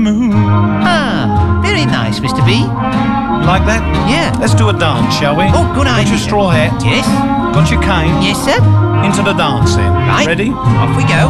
moon. Ah, very nice, Mr. B. Like that? Yeah. Let's do a dance, shall we? Oh, good Got idea. your straw hat? Yes. Got your cane? Yes, sir. Into the dance then. Right. Ready? Off we go.